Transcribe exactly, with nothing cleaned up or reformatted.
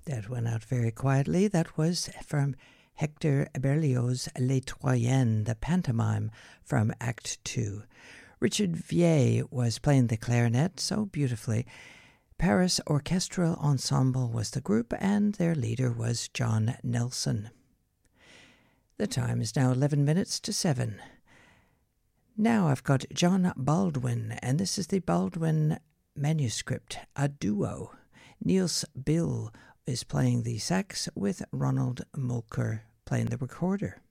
That went out very quietly. That was from Hector Berlioz' Les Troyennes, the pantomime from Act Two. Richard Vier was playing the clarinet so beautifully. Paris Orchestral Ensemble was the group, and their leader was John Nelson. The time is now eleven minutes to seven. Now I've got John Baldwin, and this is the Baldwin manuscript, a duo. Niels Bill is playing the sax with Ronald Mulker playing the recorder.